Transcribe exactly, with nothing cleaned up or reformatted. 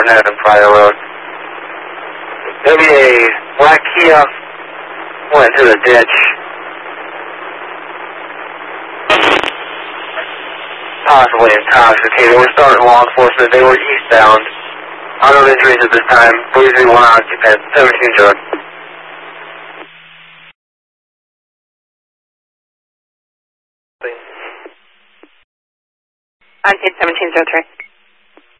Barnett and Pryor Road. Maybe a black Kia went into the ditch. Possibly intoxicated. We're starting law enforcement. They were eastbound. Unknown injuries at this time. Please be one occupant. seventeen drug. Unpaid seventeen zero three.